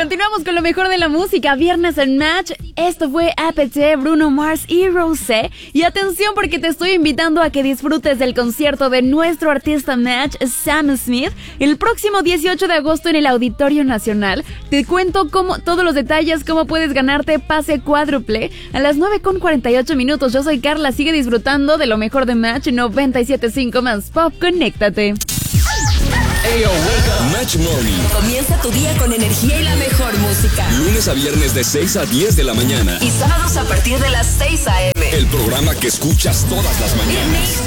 continuamos con lo mejor de la música. Viernes en Match. Esto fue APT, Bruno Mars y Rosé. Y atención porque te estoy invitando a que disfrutes del concierto de nuestro artista Match, Sam Smith, el próximo 18 de agosto en el Auditorio Nacional. Te cuento todos los detalles, cómo puedes ganarte pase cuádruple a las 9:48. Yo soy Carla, sigue disfrutando de lo mejor de Match 97.5 más Pop. Conéctate. Hey, wake up. Match Morning. Comienza tu día con energía y la mejor música. Lunes a viernes de 6 a 10 de la mañana. Y sábados a partir de las 6 a.m. El programa que escuchas todas las mañanas.